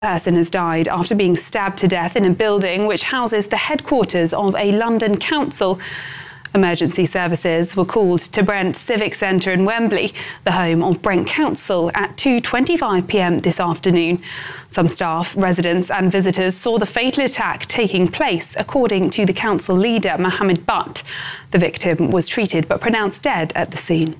Person has died after being stabbed to death in a building which houses the headquarters of a London council. Emergency services were called to Brent Civic Centre in Wembley, the home of Brent Council, at 2:25 p.m. this afternoon. Some staff, residents and visitors saw the fatal attack taking place, according to the council leader, Mohammed Butt. The victim was treated but pronounced dead at the scene.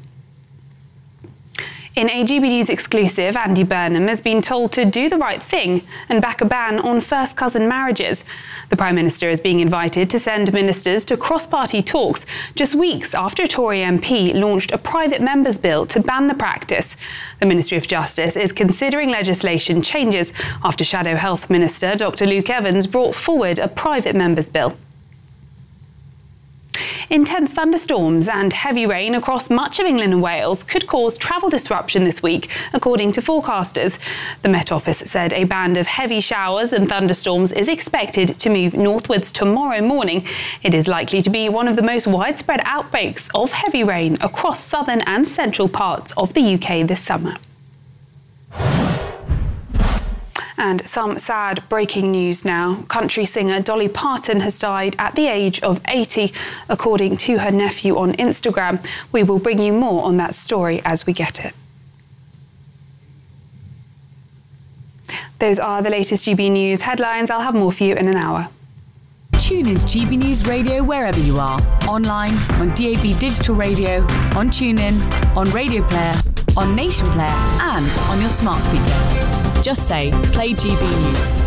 In a GB News exclusive, Andy Burnham has been told to do the right thing and back a ban on first cousin marriages. The Prime Minister is being invited to send ministers to cross-party talks just weeks after a Tory MP launched a private members' bill to ban the practice. The Ministry of Justice is considering legislation changes after Shadow Health Minister Dr Luke Evans brought forward a private members' bill. Intense thunderstorms and heavy rain across much of England and Wales could cause travel disruption this week, according to forecasters. The Met Office said a band of heavy showers and thunderstorms is expected to move northwards tomorrow morning. It is likely to be one of the most widespread outbreaks of heavy rain across southern and central parts of the UK this summer. And some sad breaking news now. Country singer Dolly Parton has died at the age of 80, according to her nephew on Instagram. We will bring you more on that story as we get it. Those are the latest GB News headlines. I'll have more for you in an hour. Tune into GB News Radio wherever you are. Online, on DAB Digital Radio, on TuneIn, on Radio Player, on Nation Player and on your smart speaker. Just say, play GB News.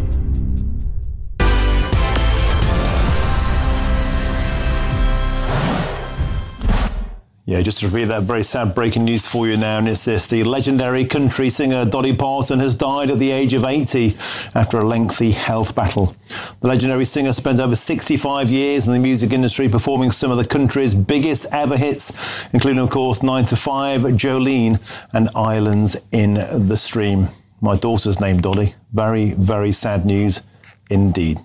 Yeah, just to repeat that very sad breaking news for you now, and it's this. The legendary country singer Dolly Parton has died at the age of 80 after a lengthy health battle. The legendary singer spent over 65 years in the music industry performing some of the country's biggest ever hits, including, of course, 9 to 5, Jolene and Islands in the Stream. My daughter's named Dolly. Very, very sad news indeed.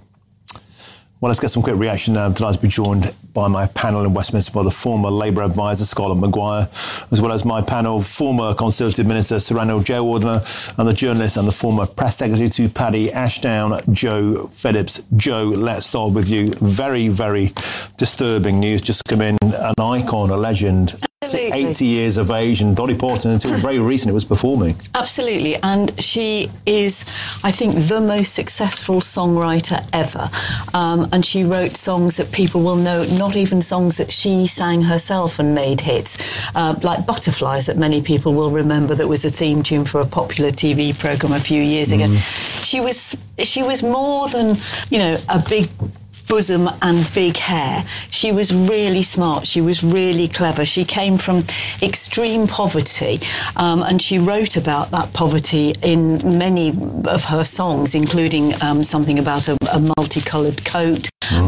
Well, let's get some quick reaction now. I'm delighted to be joined by my panel in Westminster by the former Labour advisor, Scarlett Maguire, as well as my panel, former Conservative Minister, Cyrano Jayawardena, and the journalist and the former press secretary to Paddy Ashdown, Joe Phillips. Joe, let's start with you. Very, very disturbing news just come in. An icon, a legend. Absolutely. 80 years of age, and Dolly Parton, until very recently, was performing. Absolutely, and she is, I think, the most successful songwriter ever. And she wrote songs that people will know, not even songs that she sang herself and made hits, like Butterflies, that many people will remember, that was a theme tune for a popular TV programme a few years ago. She was more than, a big bosom and big hair. She was really smart. She was really clever. She came from extreme poverty, and she wrote about that poverty in many of her songs, including something about a multicoloured coat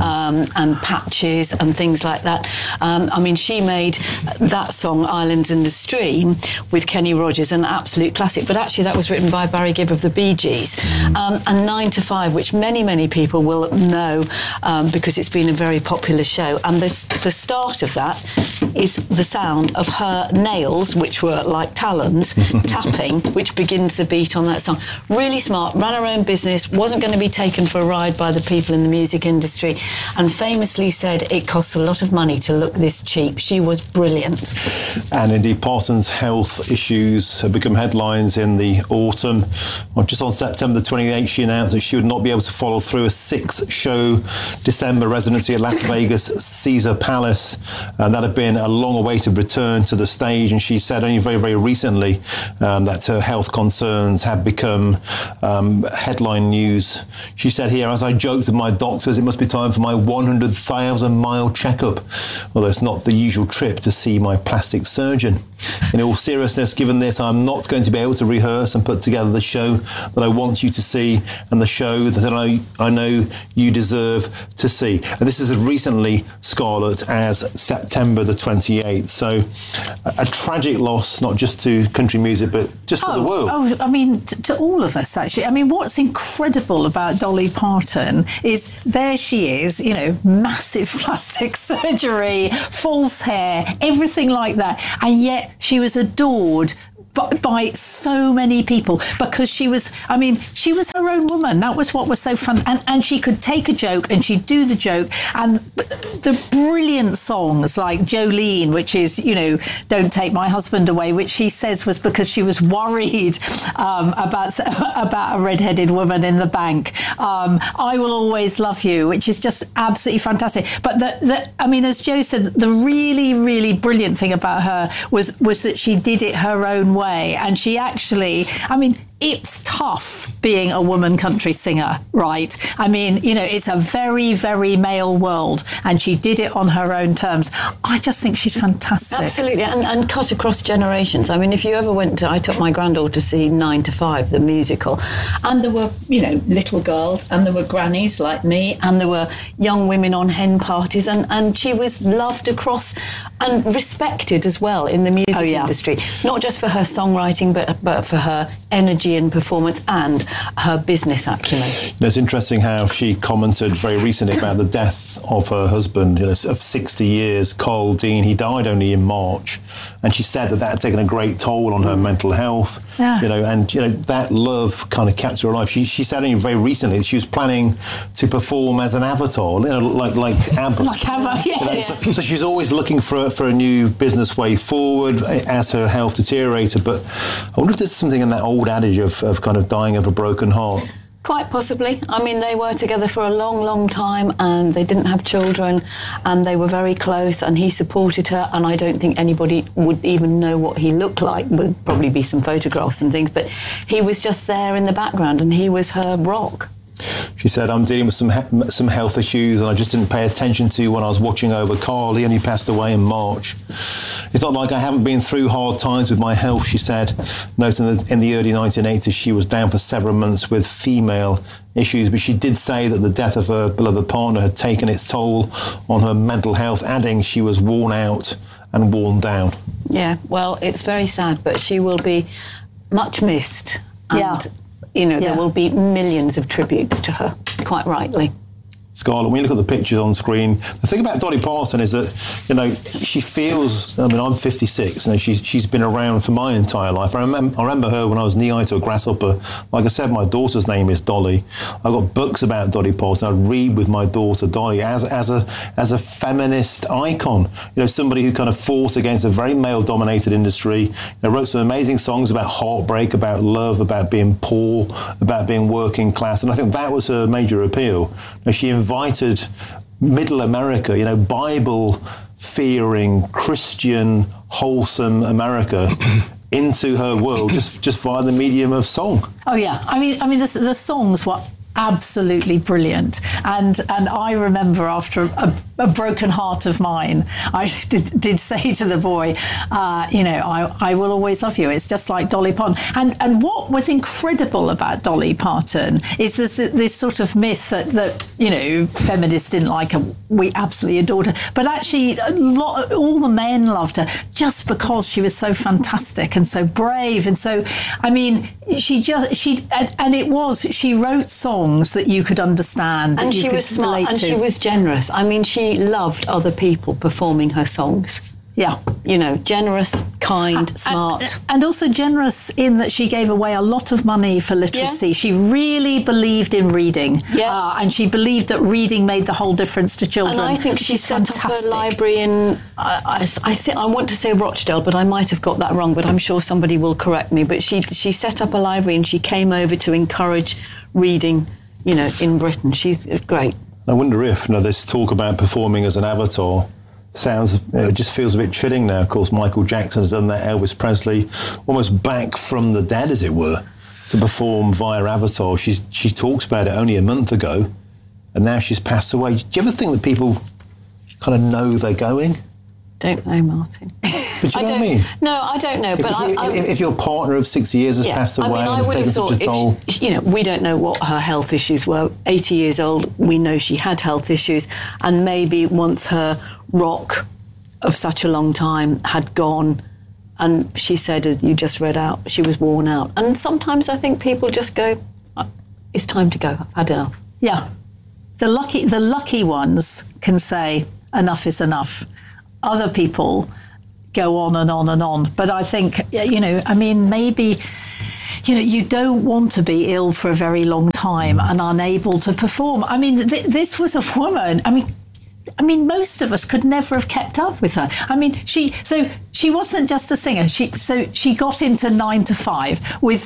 and patches and things like that. She made that song, Islands in the Stream, with Kenny Rogers, an absolute classic, but actually that was written by Barry Gibb of the Bee Gees. And 9 to 5, which many people will know because it's been a very popular show. And the start of that is the sound of her nails, which were like talons, tapping, which begins the beat on that song. Really smart, ran her own business, wasn't going to be taken for a ride by the people in the music industry, and famously said it costs a lot of money to look this cheap. She was brilliant. And indeed, Parton's health issues have become headlines in the autumn. Well, just on September the 28th, she announced that she would not be able to follow through a 6-show December residency at Las Vegas Caesar Palace. And that had been a long-awaited return to the stage, and she said only very, very recently that her health concerns had become headline news. She said here, as I joked with my doctors, it must be time for my 100,000-mile checkup, although it's not the usual trip to see my plastic surgeon. In all seriousness, given this, I'm not going to be able to rehearse and put together the show that I want you to see and the show that I know you deserve to see. And this is as recently, Scarlett, as September the 28th. So a tragic loss, not just to country music, but just for the world. To all of us, actually. What's incredible about Dolly Parton is there she is, massive plastic surgery, false hair, everything like that. And yet she was adored by so many people, because she was her own woman. That was what was so fun. And she could take a joke and she'd do the joke. And the brilliant songs like Jolene, which is, Don't Take My Husband Away, which she says was because she was worried about a red-headed woman in the bank. I Will Always Love You, which is just absolutely fantastic. But as Jo said, the really, really brilliant thing about her was that she did it her own way. And she actually, it's tough being a woman country singer, right? It's a very, very male world, and she did it on her own terms. I just think she's fantastic. Absolutely, and cut across generations. If you ever I took my granddaughter to see 9 to 5, the musical, and there were, little girls, and there were grannies like me, and there were young women on hen parties, and she was loved across and respected as well in the music industry, not just for her songwriting, but for her energy and performance and her business acumen. It's interesting how she commented very recently about the death of her husband, of 60 years, Carl Dean. He died only in March, and she said that had taken a great toll on her mental health. Yeah. That love kind of kept her alive. She said only very recently that she was planning to perform as an avatar, like ABBA. Like ABBA, yes. So she's always looking for a new business way forward as her health deteriorated. But I wonder if there's something in that old adage of kind of dying of a broken heart. Quite possibly. They were together for a long, long time, and they didn't have children, and they were very close, and he supported her, and I don't think anybody would even know what he looked like. Would probably be some photographs and things, but he was just there in the background, and he was her rock. She said, I'm dealing with some health issues, and I just didn't pay attention to when I was watching over Carl. He only passed away in March. It's not like I haven't been through hard times with my health, she said, noting that in the early 1980s she was down for several months with female issues, but she did say that the death of her beloved partner had taken its toll on her mental health, adding she was worn out and worn down. Yeah, well, it's very sad, but she will be much missed. And there will be millions of tributes to her, quite rightly. Scarlett, when you look at the pictures on screen, the thing about Dolly Parton is that, she feels, I'm 56, she's been around for my entire life. I remember her when I was knee-high to a grasshopper. Like I said, my daughter's name is Dolly. I got books about Dolly Parton. I'd read with my daughter Dolly as a feminist icon. Somebody who kind of fought against a very male-dominated industry. Wrote some amazing songs about heartbreak, about love, about being poor, about being working class, and I think that was her major appeal. She invited middle America, Bible-fearing, Christian, wholesome America into her world just via the medium of song. Oh, yeah. The songs were absolutely brilliant. And I remember after a broken heart of mine, I did say to the boy, I will always love you. It's just like Dolly Parton. And what was incredible about Dolly Parton is this sort of myth that feminists didn't like her. We absolutely adored her. But actually, all the men loved her just because she was so fantastic and so brave. And so, she wrote songs that you could understand, and she was smart, and she was generous. She loved other people performing her songs. Yeah. Generous, kind, smart. And also generous in that she gave away a lot of money for literacy. Yeah. She really believed in reading. Yeah. And she believed that reading made the whole difference to children. And I think she set up a library in, I want to say Rochdale, but I might have got that wrong, but I'm sure somebody will correct me. But she set up a library, and she came over to encourage reading, in Britain. She's great. I wonder if, this talk about performing as an avatar sounds, it just feels a bit chilling now. Of course, Michael Jackson has done that, Elvis Presley, almost back from the dead, as it were, to perform via avatar. She talks about it only a month ago, and now she's passed away. Do you ever think that people kind of know they're going? Don't know, Martin. But you know what I mean? No, I don't know. If your partner of 60 years has passed away and has taken such a toll... we don't know what her health issues were. 80 years old, we know she had health issues, and maybe once her rock of such a long time had gone, and she said, as you just read out, she was worn out. And sometimes I think people just go, it's time to go, I've had enough. Yeah. The lucky ones can say, enough is enough. Other people go on and on and on. But I think, maybe, you don't want to be ill for a very long time and unable to perform. I mean, this was a woman. I mean, most of us could never have kept up with her. I mean, she wasn't just a singer. She got into 9 to 5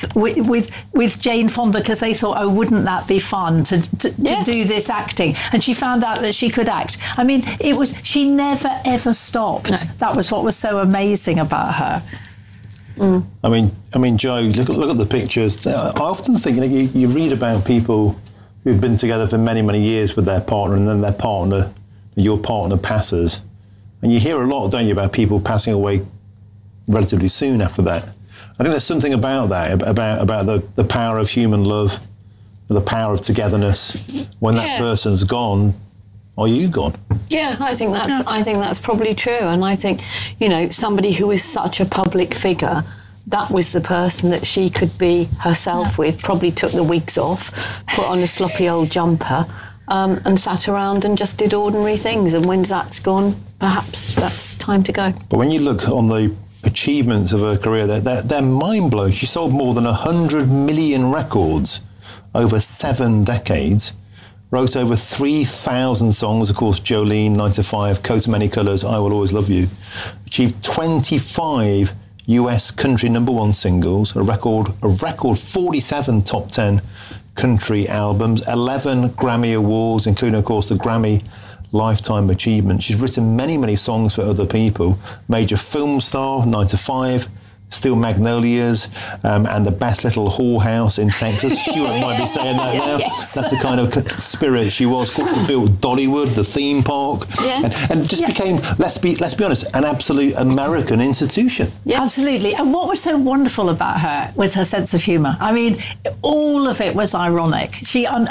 with Jane Fonda because they thought, oh, wouldn't that be fun to do this acting? And she found out that she could act. I mean, she never ever stopped. No. That was what was so amazing about her. Mm. I mean, Jo, look at the pictures. I often think you read about people who've been together for many, many years with their partner, and then your partner passes, and you hear a lot, don't you, about people passing away relatively soon after that. I think there's something about that, about the power of human love, the power of togetherness. When that person's gone, are you gone? Yeah, I think that's probably true. And I think, somebody who is such a public figure, that was the person that she could be herself with, probably took the wigs off, put on a sloppy old jumper, and sat around and just did ordinary things. And when that's gone, perhaps that's time to go. But when you look on the achievements of her career, they're mind-blowing. She sold more than 100 million records over 7 decades, wrote over 3,000 songs, of course, Jolene, 9 to 5, Coat of Many Colours, I Will Always Love You, achieved 25 US country #1 singles, a record 47 top 10 country albums, 11 Grammy Awards, including, of course, the Grammy Lifetime Achievement. She's written many, many songs for other people. Major film star, 9 to 5, Steel Magnolias, and the Best Little Whorehouse in Texas. Stuart might be saying that now. Yes. That's the kind of spirit she was. Built Dollywood, the theme park, and just became, let's be honest, an absolute American institution. Yeah. Absolutely. And what was so wonderful about her was her sense of humour. I mean, all of it was ironic.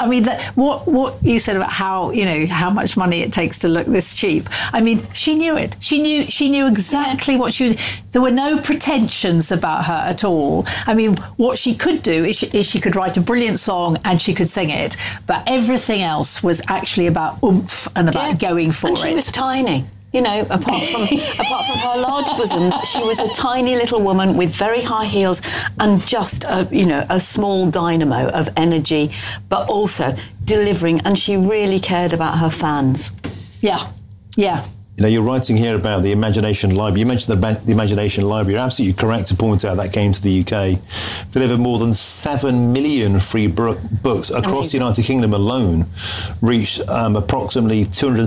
What you said about how much money it takes to look this cheap. I mean, she knew it. She knew exactly what she was. There were no pretensions about her at all. I mean, what she could do is she could write a brilliant song and she could sing it, but everything else was actually about oomph and about going for it. And she was tiny. Apart from her large bosoms, she was a tiny little woman with very high heels and just a small dynamo of energy, but also delivering. And she really cared about her fans. Yeah. You're writing here about the Imagination Library. You mentioned the Imagination Library. You're absolutely correct to point out that came to the UK. Delivered more than 7 million free books across the United Kingdom alone. Reached approximately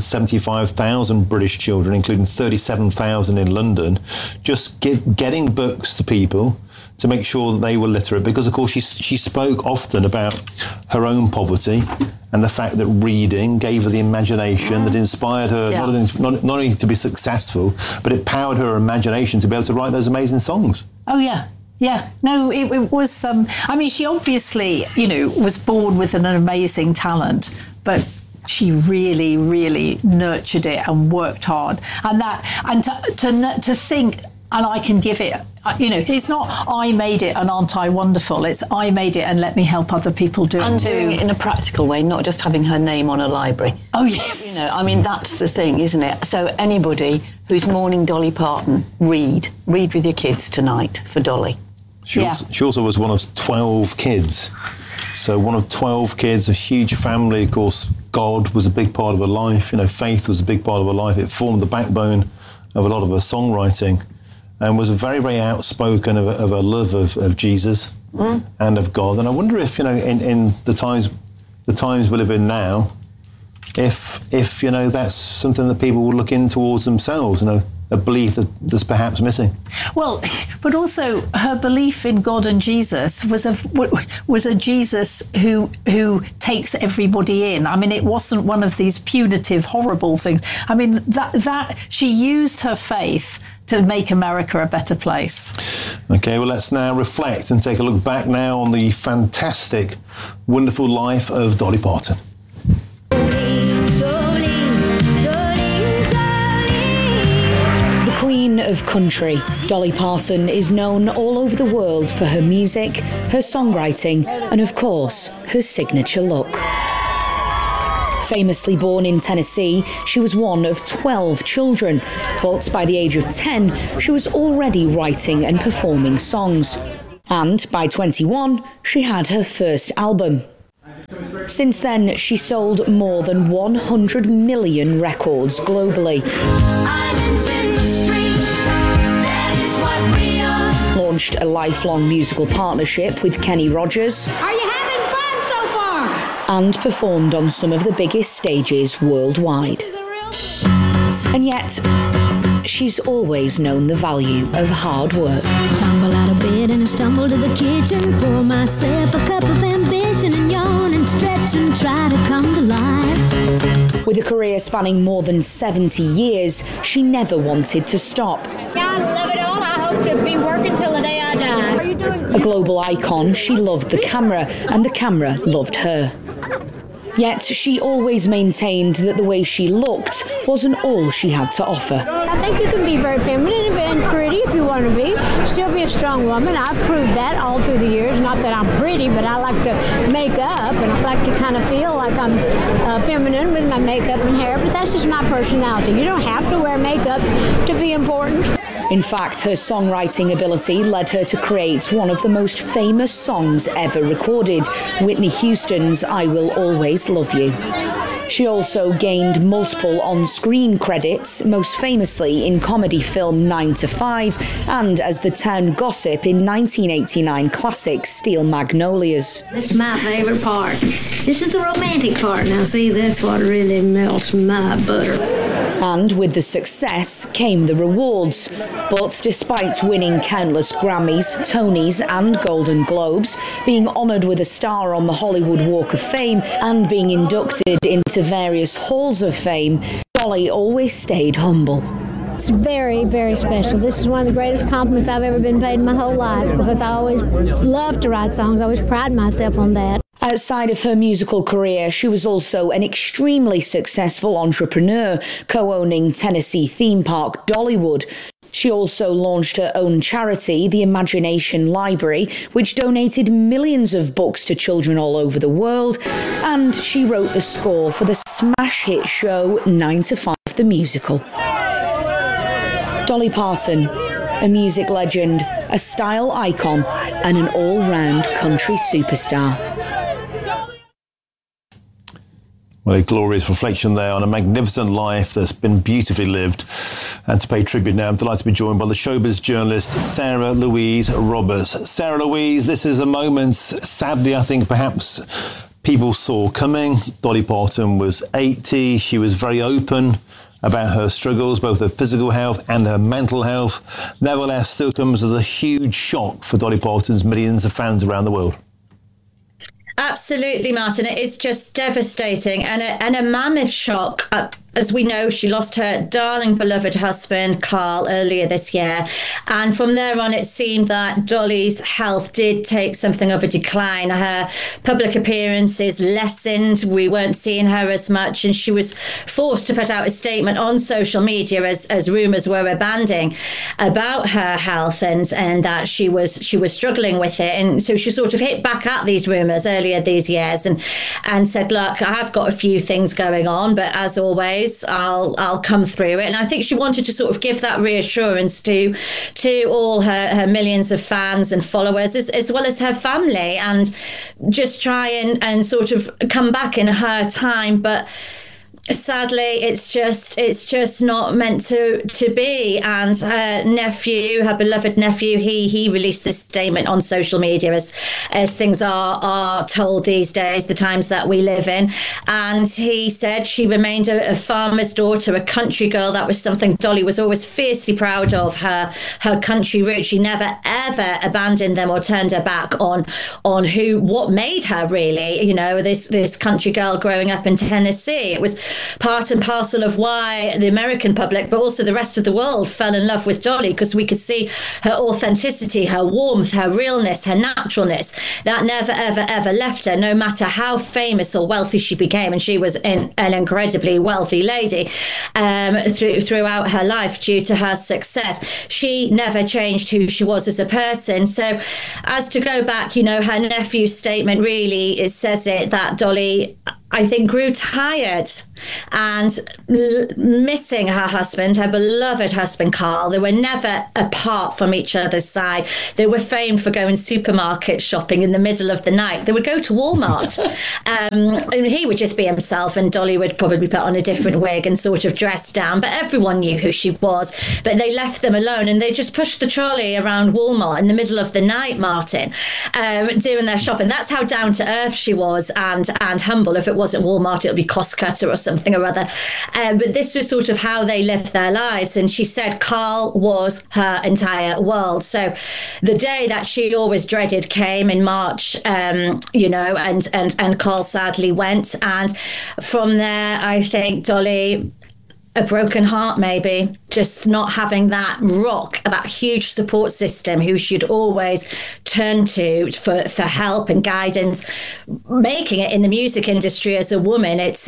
275,000 British children, including 37,000 in London. Just getting books to people to make sure that they were literate, because of course she spoke often about her own poverty and the fact that reading gave her the imagination that inspired her not only to be successful, but it powered her imagination to be able to write those amazing songs. Oh yeah. Yeah, no, it was. She obviously, was born with an amazing talent, but she really, really nurtured it and worked hard, and to think. And I can give it, it's not I made it and aren't I wonderful? It's I made it and let me help other people do it too. And doing it in a practical way, not just having her name on a library. Oh, yes. That's the thing, isn't it? So anybody who's mourning Dolly Parton, read with your kids tonight for Dolly. She also was one of 12 kids. So one of 12 kids, a huge family. Of course, God was a big part of her life. Faith was a big part of her life. It formed the backbone of a lot of her songwriting. And was very, very outspoken of a love of Jesus and of God. And I wonder if, in the times we live in now, if that's something that people will look in towards themselves, a belief that's perhaps missing. Well, but also her belief in God and Jesus was a Jesus who takes everybody in. I mean, it wasn't one of these punitive, horrible things. I mean, that she used her faith to make America a better place. Okay, well, let's now reflect and take a look back now on the fantastic, wonderful life of Dolly Parton. The Queen of Country, Dolly Parton is known all over the world for her music, her songwriting, and of course, her signature look. Famously born in Tennessee, she was one of 12 children, but by the age of 10, she was already writing and performing songs. And by 21, she had her first album. Since then, she sold more than 100 million records globally. Launched a lifelong musical partnership with Kenny Rogers. Are you having fun so far? And performed on some of the biggest stages worldwide. And yet, she's always known the value of hard work. Tumble out of bed and I stumble to the kitchen, pour myself a cup of ambition and yawn and stretch and try to come to life. With a career spanning more than 70 years, she never wanted to stop. I love it all. I hope to be working till the day I die. A global icon, she loved the camera, and the camera loved her. Yet she always maintained that the way she looked wasn't all she had to offer. I think you can be very feminine and pretty if you want to be. Still be a strong woman. I've proved that all through the years. Not that I'm pretty, but I like to make up, and I like to kind of feel like I'm feminine with my makeup and hair, but that's just my personality. You don't have to wear makeup to be important. In fact, her songwriting ability led her to create one of the most famous songs ever recorded, Whitney Houston's I Will Always Love You. She also gained multiple on-screen credits, most famously in comedy film 9 to 5 and as the town gossip in 1989 classic Steel Magnolias. This is my favourite part. This is the romantic part. Now see, that's what really melts my butter. And with the success came the rewards. But despite winning countless Grammys, Tonys and Golden Globes, being honoured with a star on the Hollywood Walk of Fame and being inducted into various halls of fame, Dolly always stayed humble. It's very, very special. This is one of the greatest compliments I've ever been paid in my whole life because I always loved to write songs. I always pride myself on that. Outside of her musical career, she was also an extremely successful entrepreneur, co-owning Tennessee theme park Dollywood. She also launched her own charity, the Imagination Library, which donated millions of books to children all over the world, and she wrote the score for the smash hit show 9 to 5 the musical. Dolly Parton, a music legend, a style icon, and an all-round country superstar. Well, a glorious reflection there on a magnificent life that's been beautifully lived. And to pay tribute now, I'm delighted to be joined by the showbiz journalist Sarah Louise Roberts. Sarah Louise, this is a moment, sadly, I think perhaps people saw coming. Dolly Parton was 80. She was very open about her struggles, both her physical health and her mental health. Nevertheless, still comes as a huge shock for Dolly Parton's millions of fans around the world. Absolutely, Martin. It is just devastating and a mammoth shock. As we know, she lost her darling, beloved husband, Carl, earlier this year. And from there on, it seemed that Dolly's health did take something of a decline. Her public appearances lessened. We weren't seeing her as much. And she was forced to put out a statement on social media as rumours were abounding about her health and that she was struggling with it. And so she sort of hit back at these rumours earlier these years and said, look, I have got a few things going on, but as always, I'll come through it. And I think she wanted to sort of give that reassurance to all her millions of fans and followers, as well as her family, and just try and sort of come back in her time. But sadly, it's just not meant to be. And her nephew, her beloved nephew, he released this statement on social media, as things are told these days, the times that we live in. And he said she remained a farmer's daughter, a country girl. That was something Dolly was always fiercely proud of, her country roots. She never ever abandoned them or turned her back on what made her, really, you know, this country girl growing up in Tennessee. It was part and parcel of why the American public, but also the rest of the world, fell in love with Dolly, because we could see her authenticity, her warmth, her realness, her naturalness. That never, ever, ever left her, no matter how famous or wealthy she became. And she was an incredibly wealthy lady throughout her life due to her success. She never changed who she was as a person. So as to go back, you know, her nephew's statement really says it, that Dolly, I think, grew tired and missing her husband, her beloved husband, Carl. They were never apart from each other's side. They were famed for going supermarket shopping in the middle of the night. They would go to Walmart and he would just be himself, and Dolly would probably put on a different wig and sort of dress down, but everyone knew who she was. But they left them alone, and they just pushed the trolley around Walmart in the middle of the night, Martin, doing their shopping. That's how down to earth she was, and humble. If it wasn't Walmart, it would be Costcutter or something or other. But this was sort of how they lived their lives. And she said Carl was her entire world. So the day that she always dreaded came in March, and Carl sadly went. And from there, I think Dolly, a broken heart, maybe, just not having that rock, that huge support system who she'd always turn to for help and guidance. Making it in the music industry as a woman, it's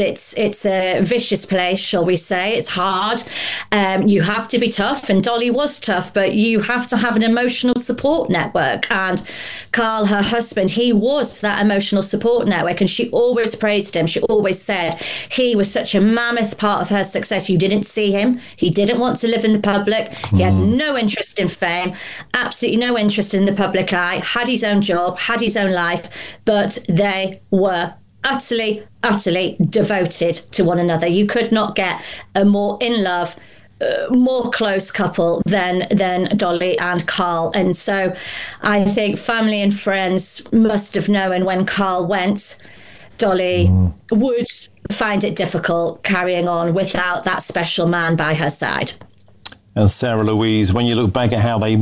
a vicious place, shall we say. It's hard. You have to be tough, and Dolly was tough, but you have to have an emotional support network. And Carl, her husband, he was that emotional support network, and she always praised him. She always said he was such a mammoth part of her success. You didn't see him. He didn't want to live in the public. He had no interest in fame, absolutely no interest in the public eye, had his own job, had his own life, but they were utterly devoted to one another. You could not get a more in love, more close couple than Dolly and Carl. And so I think family and friends must have known when Carl went, Dolly would find it difficult carrying on without that special man by her side. And Sarah Louise, when you look back at how they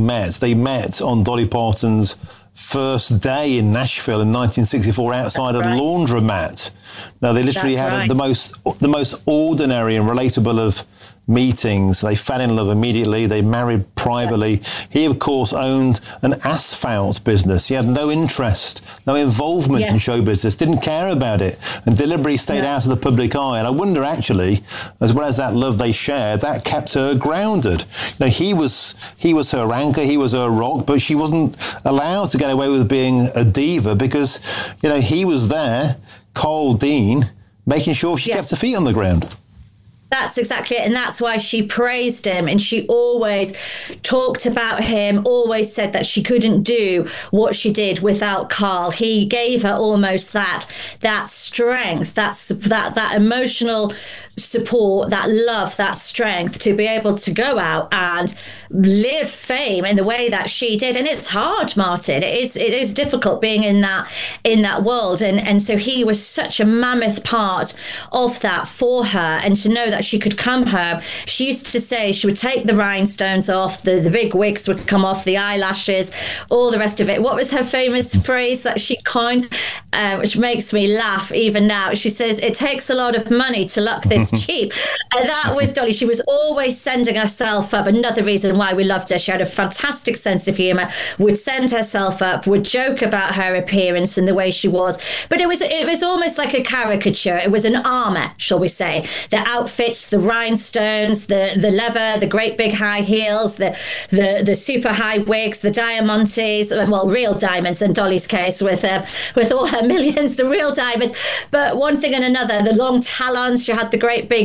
met on Dolly Parton's first day in Nashville in 1964 outside a laundromat. Now, they literally had the most ordinary and relatable of meetings. They fell in love immediately. They married privately. He, of course, owned an asphalt business. He had no interest, no involvement in show business, didn't care about it, and deliberately stayed out of the public eye. And I wonder, actually, as well as that love they shared, that kept her grounded. You know, he was her anchor, he was her rock, but she wasn't allowed to get away with being a diva because, you know, he was there, Carl Dean, making sure she kept her feet on the ground. That's exactly it. And that's why she praised him. And she always talked about him, always said that she couldn't do what she did without Carl. He gave her almost that strength, that emotional support, that love, that strength to be able to go out and live fame in the way that she did. And it's hard, Martin. It is difficult being in that world. And so he was such a mammoth part of that for her. And to know that she could come home, she used to say she would take the rhinestones off, the big wigs would come off, the eyelashes, all the rest of it. What was her famous phrase that she coined, which makes me laugh even now? She says, "It takes a lot of money to look this cheap." And that was Dolly. She was always sending herself up. Another reason why we loved her. She had a fantastic sense of humour, would send herself up, would joke about her appearance and the way she was. But it was almost like a caricature. It was an armour, shall we say. The outfits, the rhinestones, the leather, the great big high heels, the super high wigs, the diamantes, well, real diamonds in Dolly's case with all her millions, the real diamonds. But one thing and another, the long talons, she had the great big,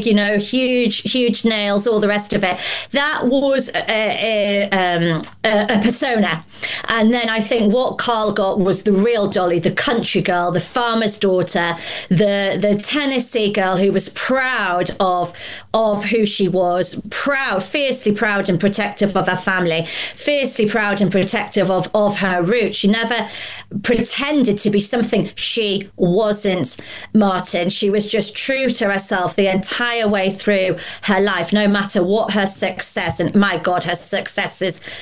huge nails, all the rest of it. That was a persona. And then I think what Carl got was the real Dolly, the country girl, the farmer's daughter, the Tennessee girl who was proud of who she was, fiercely proud and protective of her family, fiercely proud and protective of her roots. She never pretended to be something she wasn't, Martin. She was just true to herself the entire way through her life, no matter what her success. And my God, her success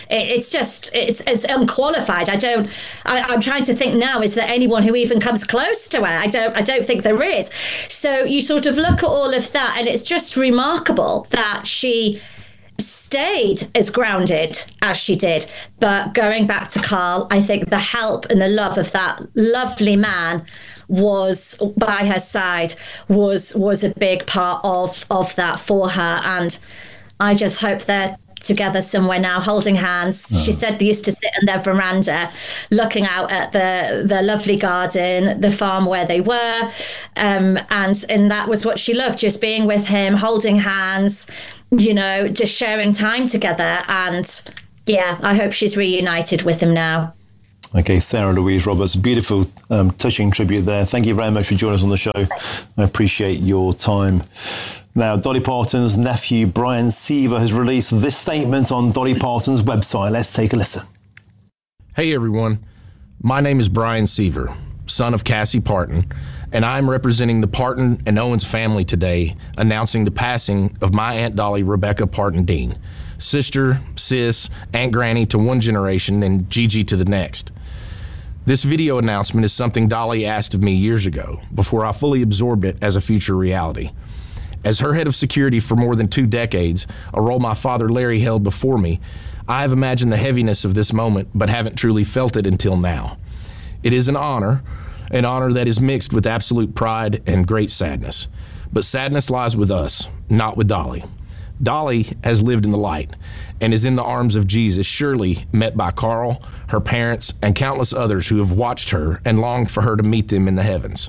it's unqualified. I'm trying to think now, is there anyone who even comes close to her? I don't think there is. So you sort of look at all of that, and it's just remarkable that she stayed as grounded as she did. But going back to Carl, I think the help and the love of that lovely man was by her side was a big part of that for her. And I just hope they're together somewhere now, holding hands. She said they used to sit on their veranda looking out at the lovely garden, the farm where they were. And that was what she loved, just being with him, holding hands, just sharing time together. And yeah, I hope she's reunited with him now. Okay, Sarah Louise Roberts, beautiful, touching tribute there. Thank you very much for joining us on the show. I appreciate your time. Now, Dolly Parton's nephew, Brian Seaver, has released this statement on Dolly Parton's website. Let's take a listen. Hey, everyone. My name is Brian Seaver, son of Cassie Parton, and I'm representing the Parton and Owens family today, announcing the passing of my Aunt Dolly Rebecca Parton Dean, sister, sis, Aunt Granny to one generation and Gigi to the next. This video announcement is something Dolly asked of me years ago, before I fully absorbed it as a future reality. As her head of security for more than 2 decades, a role my father Larry held before me, I have imagined the heaviness of this moment, but haven't truly felt it until now. It is an honor that is mixed with absolute pride and great sadness. But sadness lies with us, not with Dolly. Dolly has lived in the light and is in the arms of Jesus, surely met by Carl, her parents, and countless others who have watched her and longed for her to meet them in the heavens.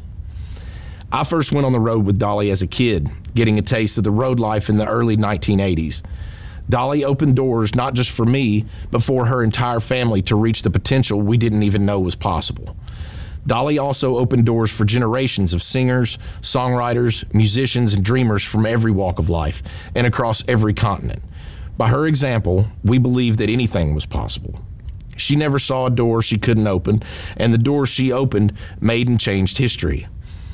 I first went on the road with Dolly as a kid, getting a taste of the road life in the early 1980s. Dolly opened doors not just for me, but for her entire family to reach the potential we didn't even know was possible. Dolly also opened doors for generations of singers, songwriters, musicians, and dreamers from every walk of life and across every continent. By her example, we believed that anything was possible. She never saw a door she couldn't open, and the doors she opened made and changed history.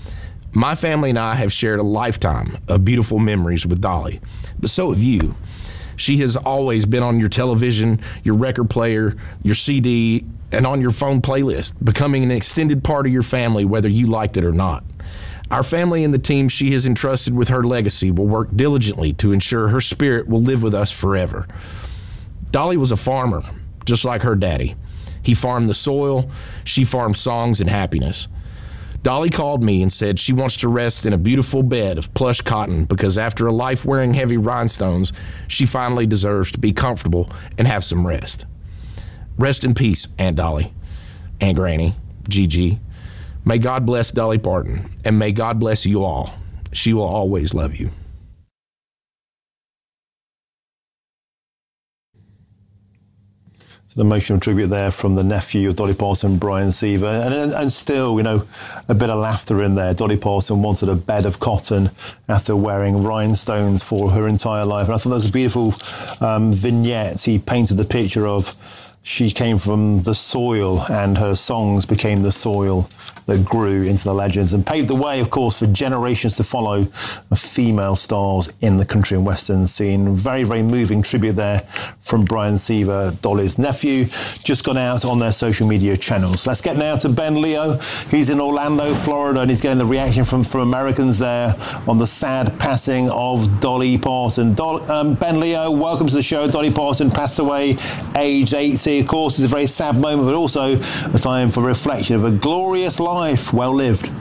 My family and I have shared a lifetime of beautiful memories with Dolly, but so have you. She has always been on your television, your record player, your CD, and on your phone playlist, becoming an extended part of your family, whether you liked it or not. Our family and the team she has entrusted with her legacy will work diligently to ensure her spirit will live with us forever. Dolly was a farmer, just like her daddy. He farmed the soil, she farmed songs and happiness. Dolly called me and said she wants to rest in a beautiful bed of plush cotton because after a life wearing heavy rhinestones, she finally deserves to be comfortable and have some rest. Rest in peace, Aunt Dolly, Aunt Granny, Gigi. May God bless Dolly Parton, and may God bless you all. She will always love you. It's an emotional tribute there from the nephew of Dolly Parton, Brian Seaver. And still, a bit of laughter in there. Dolly Parton wanted a bed of cotton after wearing rhinestones for her entire life. And I thought that was a beautiful vignette. He painted the picture of she came from the soil and her songs became the soil that grew into the legends and paved the way, of course, for generations to follow of female stars in the country and western scene. Very, very moving tribute there from Brian Seaver, Dolly's nephew, just gone out on their social media channels. Let's get now to Ben Leo. He's in Orlando, Florida, and he's getting the reaction from Americans there on the sad passing of Dolly Parton. Ben Leo, welcome to the show. Dolly Parton passed away aged 80. Of course, it's a very sad moment, but also a time for reflection of a glorious life well lived.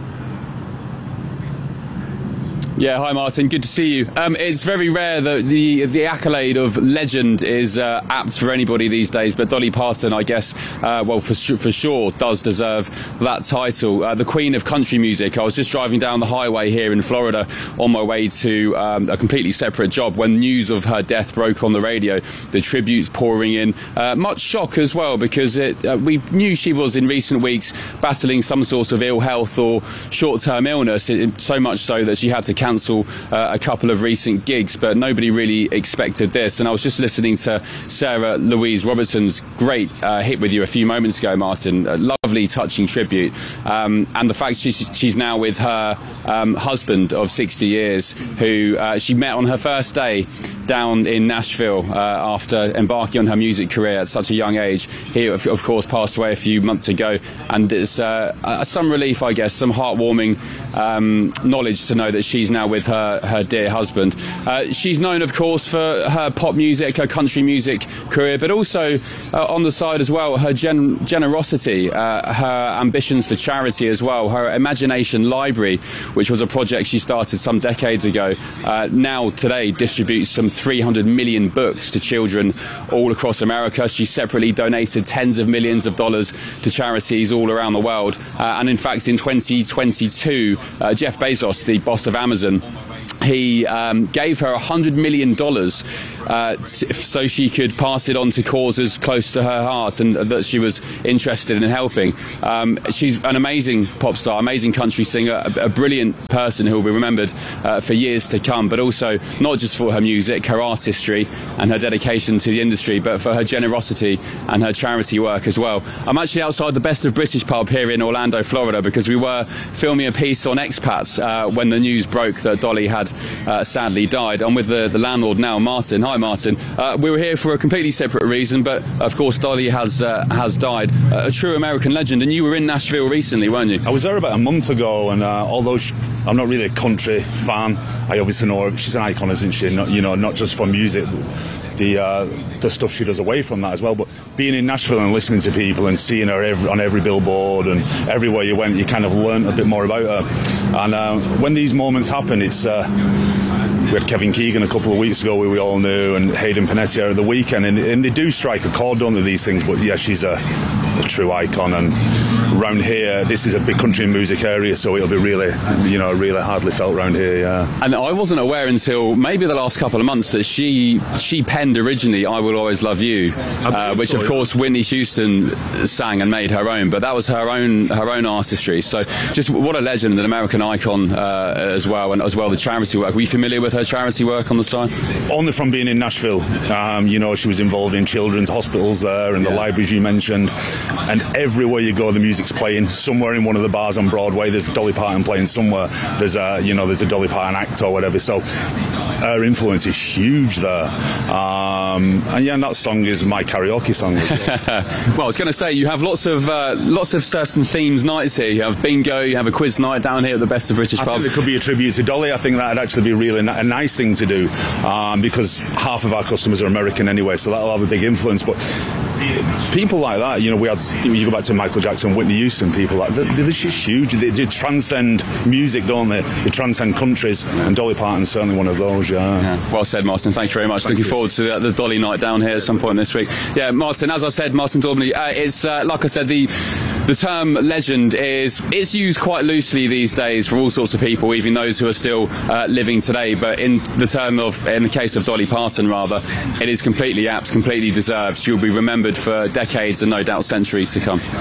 Yeah, hi Martin, good to see you. It's very rare that the accolade of legend is apt for anybody these days, but Dolly Parton, I guess, for sure does deserve that title. The Queen of Country Music. I was just driving down the highway here in Florida on my way to a completely separate job when news of her death broke on the radio, the tributes pouring in. Much shock as well, because we knew she was in recent weeks battling some sort of ill health or short-term illness, so much so that she had to cancel a couple of recent gigs, but nobody really expected this. And I was just listening to Sarah Louise Robertson's great hit with you a few moments ago, Martin. A lovely, touching tribute. And the fact she's now with her husband of 60 years, who she met on her first day down in Nashville after embarking on her music career at such a young age. He, of course, passed away a few months ago. And it's some relief, I guess, some heartwarming knowledge to know that she's now with her dear husband. She's known, of course, for her pop music, her country music career, but also on the side as well, her generosity her ambitions for charity as well. Her Imagination Library, which was a project she started some decades ago, now today distributes some 300 million books to children all across America. She separately donated tens of millions of dollars to charities all around the world. And in fact, in 2022, Jeff Bezos, the boss of Amazon, he gave her $100 million so she could pass it on to causes close to her heart and that she was interested in helping. She's an amazing pop star, amazing country singer, a brilliant person who will be remembered for years to come, but also not just for her music, her artistry and her dedication to the industry, but for her generosity and her charity work as well. I'm actually outside the Best of British pub here in Orlando, Florida, because we were filming a piece on expats when the news broke that Dolly had sadly died. I'm with the landlord now, Martin. Hi, Martin. We were here for a completely separate reason, but of course Dolly has died. A true American legend, and you were in Nashville recently, weren't you? I was there about a month ago, and although I'm not really a country fan, I obviously know her. She's an icon, isn't she? Not just for music, the stuff she does away from that as well. But being in Nashville and listening to people and seeing her on every billboard and everywhere you went, you kind of learn a bit more about her. And when these moments happen, it's we had Kevin Keegan a couple of weeks ago, we all knew, and Hayden Panettiere at the weekend, and they do strike a chord, don't they, these things? But yeah, she's a true icon, and around here, this is a big country music area, so it'll be really hardly felt around here. Yeah. And I wasn't aware until maybe the last couple of months that she penned originally "I Will Always Love You," which of course Whitney Houston sang and made her own, but that was her own artistry. So just what a legend, an American icon as well, and as well the charity work. Were you familiar with her charity work on the side? Only from being in Nashville. She was involved in children's hospitals there and the libraries you mentioned, and everywhere you go the music's playing. Somewhere in one of the bars on Broadway there's Dolly Parton playing, somewhere there's a Dolly Parton act or whatever. So her influence is huge there. And that song is my karaoke song as well. Well, I was going to say, you have lots of certain themes nights here. You have bingo, you have a quiz night down here at the Best of British pub. I think there could be a tribute to Dolly. I think that'd actually be really a nice thing to do, because half of our customers are American anyway, so that'll have a big influence. But people like that, you go back to Michael Jackson, Whitney Houston, people like that, they're just huge. They transcend music, don't they? They transcend countries, and Dolly Parton's certainly one of those. Yeah. Well said, Martin. Thank you very much. Looking forward to the Dolly night down here at some point this week. Yeah, Martin, as I said, Martin Daubney, it's like I said, the term legend it's used quite loosely these days for all sorts of people, even those who are still living today. But in the case of Dolly Parton, rather, it is completely apt, completely deserved. She will be remembered for decades and no doubt centuries to come.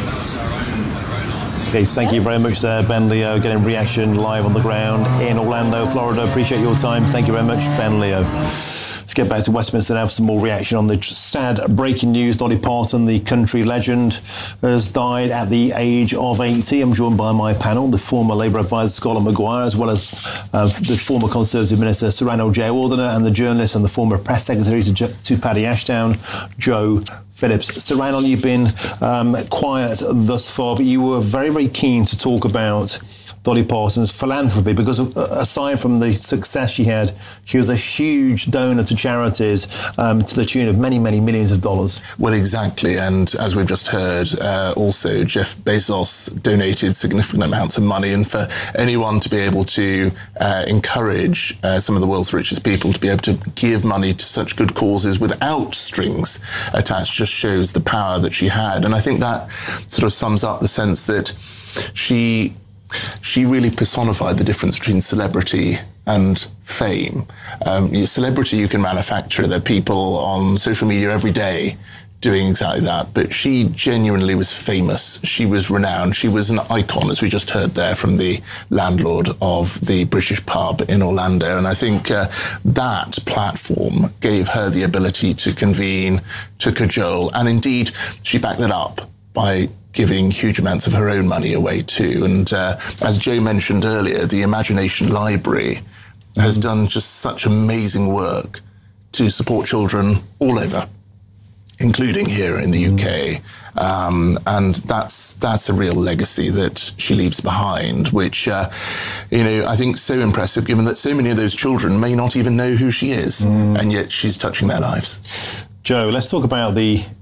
Okay, thank you very much there, Ben Leo, getting reaction live on the ground in Orlando, Florida. Appreciate your time. Thank you very much, Ben Leo. Let's get back to Westminster now for some more reaction on the sad breaking news. Dolly Parton, the country legend, has died at the age of 80. I'm joined by my panel, the former Labour advisor Scarlett Maguire, as well as the former Conservative Minister Sir Ranald J. Aldener, and the journalist and the former press secretary to Paddy Ashdown, Joe Phillips. Sir Ranald, you've been quiet thus far, but you were very, very keen to talk about Dolly Parton's philanthropy, because aside from the success she had, she was a huge donor to charities to the tune of many, many millions of dollars. Well, exactly. And as we've just heard, also Jeff Bezos donated significant amounts of money. And for anyone to be able to encourage some of the world's richest people to be able to give money to such good causes without strings attached just shows the power that she had. And I think that sort of sums up the sense that she really personified the difference between celebrity and fame. Celebrity you can manufacture. There are people on social media every day doing exactly that, but she genuinely was famous. She was renowned. She was an icon, as we just heard there from the landlord of the British pub in Orlando. And I think that platform gave her the ability to convene, to cajole, and indeed she backed that up by giving huge amounts of her own money away too. And as Joe mentioned earlier, the Imagination Library has done just such amazing work to support children all over, including here in the UK. And that's a real legacy that she leaves behind, which, I think is so impressive, given that so many of those children may not even know who she is, and yet she's touching their lives. Joe, let's talk about the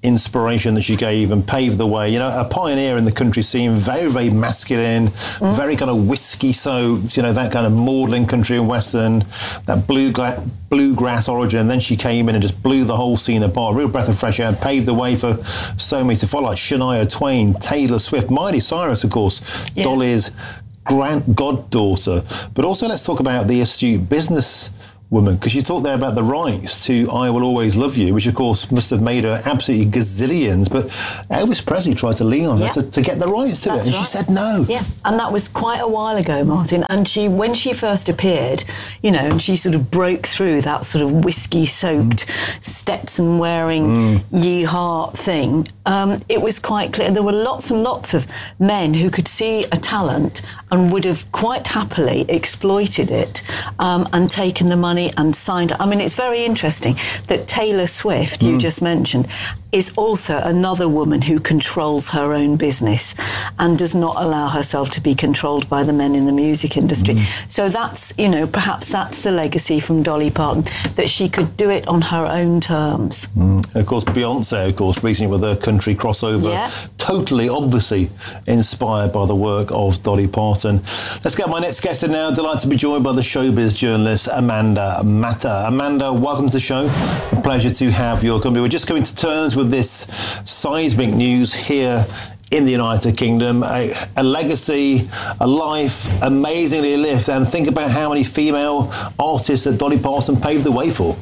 inspiration that she gave and paved the way. You know, a pioneer in the country scene, very, very masculine, very kind of whiskey-soaked, you know, that kind of maudlin country and western, that bluegrass origin. And then she came in and just blew the whole scene apart. Real breath of fresh air, paved the way for so many to follow, like Shania Twain, Taylor Swift, Miley Cyrus, of course, Dolly's goddaughter. But also let's talk about the astute business woman, because you talked there about the rights to I Will Always Love You, which of course must have made her absolutely gazillions, but Elvis Presley tried to lean on her to get the rights to it, and she said no. Yeah, and that was quite a while ago, Martin, and when she first appeared, you know, and she sort of broke through that sort of whiskey-soaked, Stetson-wearing, yeehaw thing, it was quite clear. There were lots and lots of men who could see a talent and would have quite happily exploited it and taken the money and signed. I mean, it's very interesting that Taylor Swift, you just mentioned, is also another woman who controls her own business and does not allow herself to be controlled by the men in the music industry. So that's, you know, perhaps that's the legacy from Dolly Parton, that she could do it on her own terms. Of course, Beyonce, of course, recently with her country crossover, totally, obviously inspired by the work of Dolly Parton. Let's get my next guest in now. Delighted to be joined by the showbiz journalist Amanda Matter. Amanda, welcome to the show. A pleasure to have your company. We're just coming to terms with this seismic news here in the United Kingdom, a legacy, a life amazingly lived, and think about how many female artists that Dolly Parton paved the way for.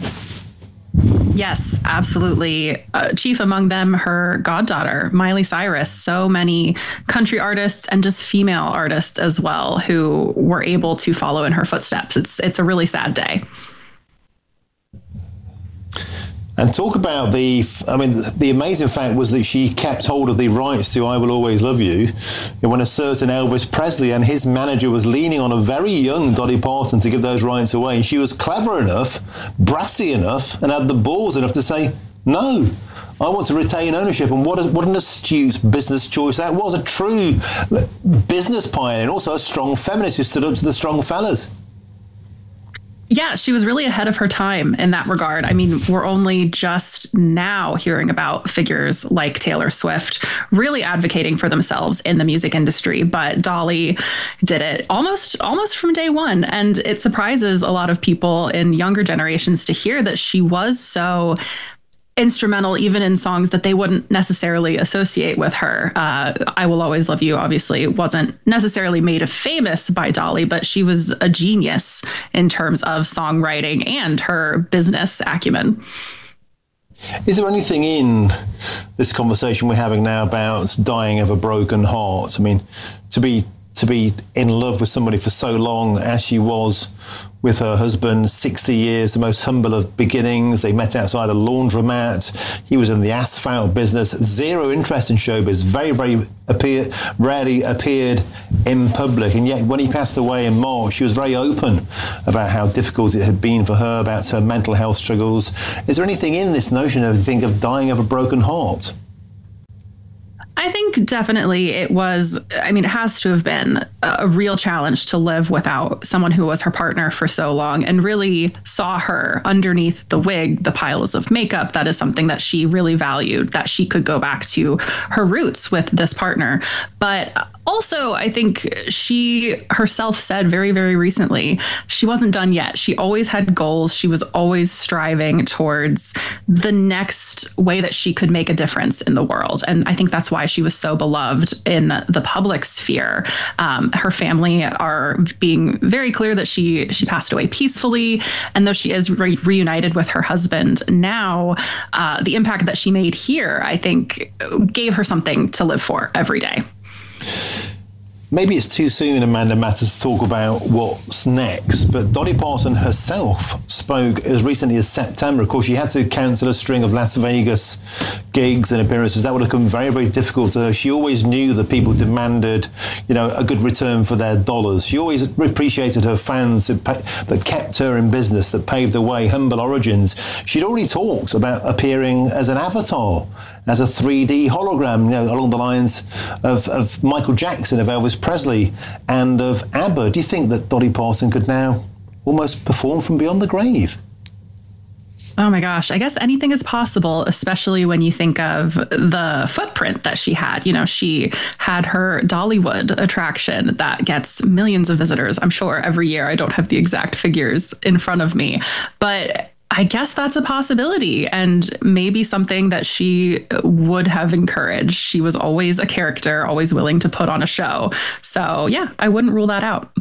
Yes, absolutely. Chief among them, her goddaughter, Miley Cyrus. So many country artists and just female artists as well who were able to follow in her footsteps. It's a really sad day. And talk about the amazing fact was that she kept hold of the rights to I Will Always Love You when a certain Elvis Presley and his manager was leaning on a very young Dolly Parton to give those rights away. And she was clever enough, brassy enough, and had the balls enough to say, no, I want to retain ownership. And what an astute business choice that was. A true business pioneer and also a strong feminist who stood up to the strong fellas. Yeah, she was really ahead of her time in that regard. I mean, we're only just now hearing about figures like Taylor Swift really advocating for themselves in the music industry, but Dolly did it almost from day one. And it surprises a lot of people in younger generations to hear that she was so instrumental even in songs that they wouldn't necessarily associate with her. I Will Always Love You obviously wasn't necessarily made famous by Dolly, but she was a genius in terms of songwriting and her business acumen. Is there anything in this conversation we're having now about dying of a broken heart? I mean, to be in love with somebody for so long as she was with her husband, 60 years, the most humble of beginnings. They met outside a laundromat. He was in the asphalt business, zero interest in showbiz, rarely appeared in public. And yet when he passed away in March, she was very open about how difficult it had been for her, about her mental health struggles. Is there anything in this notion of dying of a broken heart? I think definitely it was, it has to have been a real challenge to live without someone who was her partner for so long and really saw her underneath the wig, the piles of makeup. That is something that she really valued, that she could go back to her roots with this partner. But also, I think she herself said very, very recently, she wasn't done yet. She always had goals. She was always striving towards the next way that she could make a difference in the world. And I think that's why she was so beloved in the public sphere. Her family are being very clear that she passed away peacefully. And though she is reunited with her husband now, the impact that she made here, I think, gave her something to live for every day. Maybe it's too soon, Amanda Matters, to talk about what's next, but Dolly Parton herself spoke as recently as September. Of course, she had to cancel a string of Las Vegas gigs and appearances. That would have become very, very difficult to her. She always knew that people demanded, a good return for their dollars. She always appreciated her fans that kept her in business, that paved the way, humble origins. She'd already talked about appearing as an avatar, as a 3D hologram, along the lines of Michael Jackson, of Elvis Presley, and of ABBA. Do you think that Dolly Parton could now almost perform from beyond the grave? Oh my gosh. I guess anything is possible, especially when you think of the footprint that she had. You know, she had her Dollywood attraction that gets millions of visitors, I'm sure, every year. I don't have the exact figures in front of me, but I guess that's a possibility and maybe something that she would have encouraged. She was always a character, always willing to put on a show. So yeah, I wouldn't rule that out.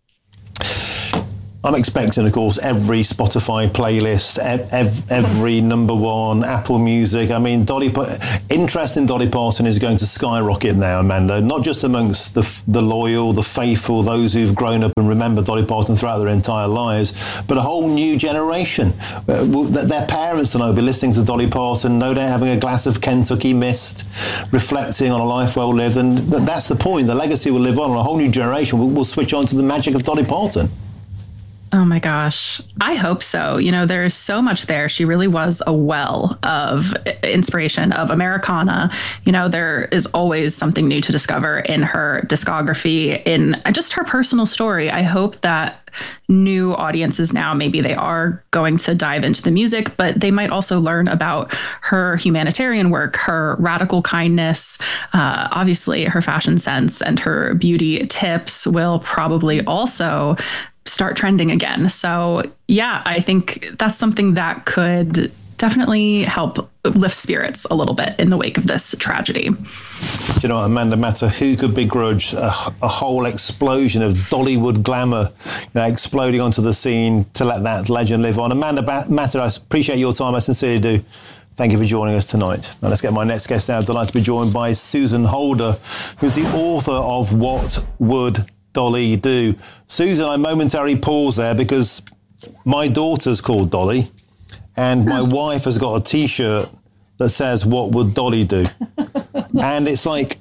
I'm expecting, of course, every Spotify playlist, every number one, Apple Music. I mean, interest in Dolly Parton is going to skyrocket now, Amanda, not just amongst the loyal, the faithful, those who've grown up and remember Dolly Parton throughout their entire lives, but a whole new generation. Their parents will be listening to Dolly Parton, no doubt having a glass of Kentucky Mist, reflecting on a life well lived. And that's the point. The legacy will live on, and a whole new generation will switch on to the magic of Dolly Parton. Oh my gosh. I hope so. You know, there's so much there. She really was a well of inspiration, of Americana. You know, there is always something new to discover in her discography, in just her personal story. I hope that new audiences now, maybe they are going to dive into the music, but they might also learn about her humanitarian work, her radical kindness, obviously her fashion sense, and her beauty tips will probably also start trending again. So yeah, I think that's something that could definitely help lift spirits a little bit in the wake of this tragedy. Do you know what, Amanda Matter, who could begrudge a whole explosion of Dollywood glamour, exploding onto the scene to let that legend live on? Amanda Matter, I appreciate your time. I sincerely do. Thank you for joining us tonight. Now let's get my next guest now. I'm delighted to be joined by Susan Holder, who's the author of What Would Dolly Do? Susan, I momentarily pause there because my daughter's called Dolly and my wife has got a T-shirt that says, "What would Dolly do?" And it's like,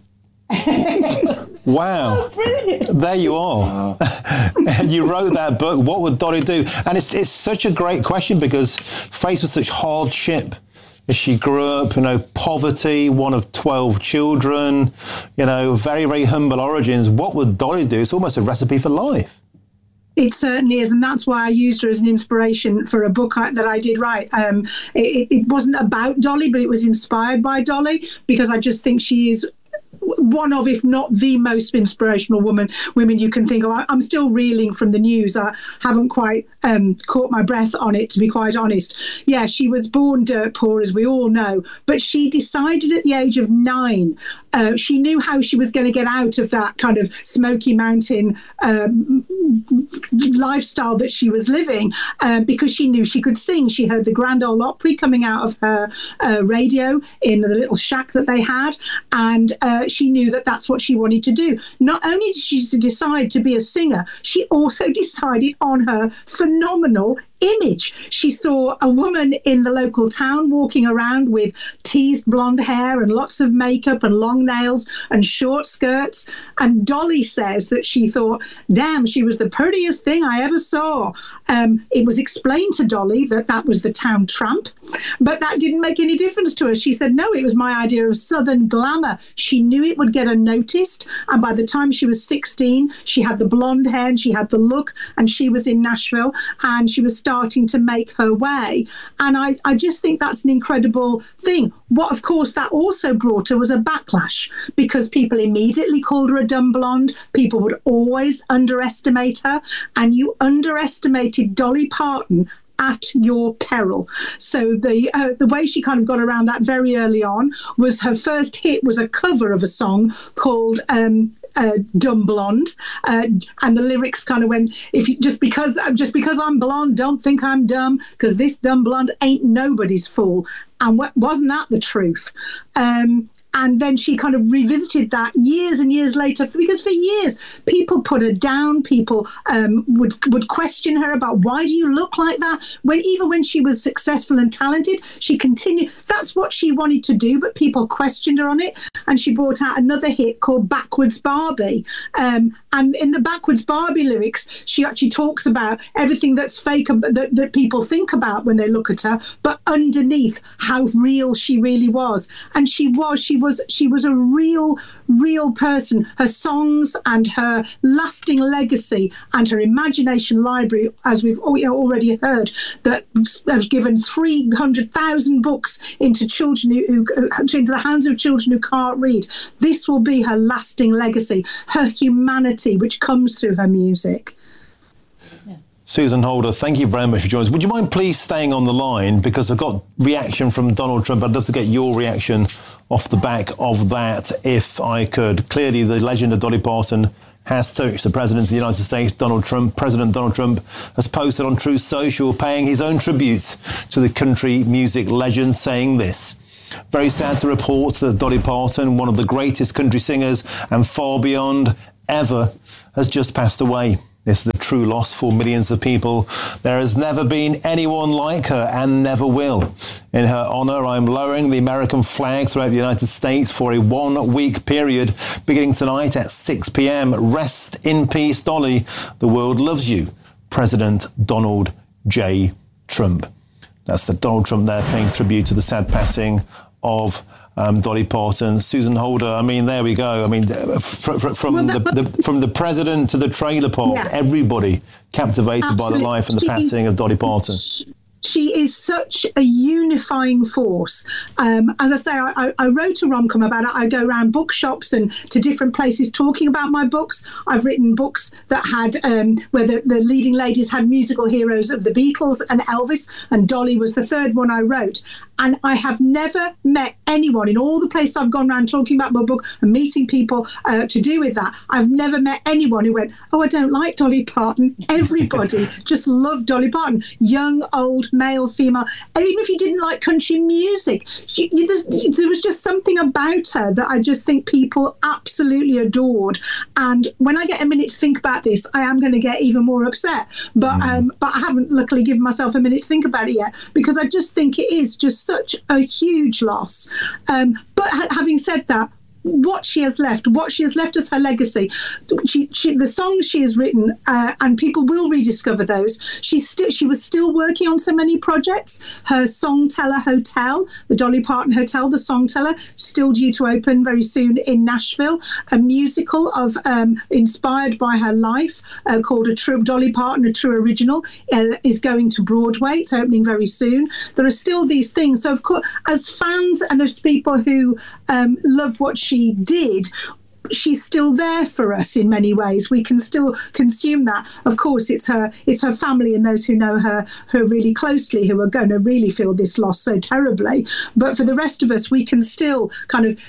wow, there you are. You wrote that book, What Would Dolly Do? And it's such a great question because faced with such hardship, as she grew up, poverty, one of 12 children, very, very humble origins. What would Dolly do? It's almost a recipe for life. It certainly is, and that's why I used her as an inspiration for a book that I did write. It wasn't about Dolly, but it was inspired by Dolly because I just think she is one of, if not the most inspirational women you can think of. I'm still reeling from the news. I haven't quite caught my breath on it, to be quite honest. Yeah, she was born dirt poor, as we all know, but she decided at the age of 9, she knew how she was going to get out of that kind of Smoky Mountain lifestyle that she was living, because she knew she could sing. She heard the Grand Ole Opry coming out of her radio in the little shack that they had, and she knew that that's what she wanted to do. Not only did she decide to be a singer, she also decided on her phenomenal image. She saw a woman in the local town walking around with teased blonde hair and lots of makeup and long nails and short skirts. And Dolly says that she thought, damn, she was the prettiest thing I ever saw. It was explained to Dolly that that was the town tramp, but that didn't make any difference to her. She said, no, it was my idea of Southern glamour. She knew it would get her noticed. And by the time she was 16, she had the blonde hair and she had the look, and she was in Nashville and she was starting to make her way. And I just think that's an incredible thing. What, of course, that also brought her was a backlash, because people immediately called her a dumb blonde. People would always underestimate her, and you underestimated Dolly Parton at your peril. So the way she kind of got around that very early on was her first hit was a cover of a song called Dumb Blonde, and the lyrics kind of went, if you, just because I'm blonde, don't think I'm dumb, because this dumb blonde ain't nobody's fool. And wasn't that the truth? And then she kind of revisited that years and years later, because for years people put her down. People would question her about, why do you look like that? Even when she was successful and talented, she continued. That's what she wanted to do, but people questioned her on it. And she brought out another hit called Backwards Barbie. And in the Backwards Barbie lyrics, she actually talks about everything that's fake, that people think about when they look at her, but underneath how real she really was. And she was was a real person. Her songs and her lasting legacy and her imagination library, as we've already heard, that has given 300,000 books into children into the hands of children who can't read. This will be her lasting legacy, her humanity, which comes through her music. Susan Holder, thank you very much for joining us. Would you mind please staying on the line, because I've got reaction from Donald Trump. I'd love to get your reaction off the back of that, if I could. Clearly, the legend of Dolly Parton has touched the President of the United States, Donald Trump. President Donald Trump has posted on Truth Social, paying his own tribute to the country music legend, saying this: "Very sad to report that Dolly Parton, one of the greatest country singers and far beyond ever, has just passed away. This is a true loss for millions of people. There has never been anyone like her and never will. In her honour, I'm lowering the American flag throughout the United States for a 1-week period beginning tonight at 6 p.m. Rest in peace, Dolly. The world loves you. President Donald J. Trump." That's the Donald Trump there paying tribute to the sad passing of Dolly Parton. Susan Holder, I mean, there we go. I mean, from the president to the trailer park, everybody captivated by the life and the passing of Dolly Parton. She is such a unifying force. As I say, I wrote a rom-com about it. I go around bookshops and to different places talking about my books. I've written books that had where the leading ladies had musical heroes of the Beatles and Elvis, and Dolly was the third one I wrote. And I have never met anyone in all the places I've gone around talking about my book and meeting people to do with that. I've never met anyone who went, "Oh, I don't like Dolly Parton." Everybody just loved Dolly Parton. Young, old, male, female. And even if you didn't like country music, there was just something about her that I just think people absolutely adored. And when I get a minute to think about this, I am going to get even more upset. But I haven't luckily given myself a minute to think about it yet, because I just think it is just such a huge loss. But having said that, what she has left as her legacy, the songs she has written, and people will rediscover those. She was still working on so many projects. Her Songteller Hotel, the Dolly Parton Hotel, the Songteller, still due to open very soon in Nashville. A musical of inspired by her life called Dolly Parton, a True Original, is going to Broadway. It's opening very soon. There are still these things. So of course, as fans and as people who love what she did, she's still there for us in many ways. We can still consume that. Of course, it's her family and those who know her really closely who are going to really feel this loss so terribly. But for the rest of us, we can still kind of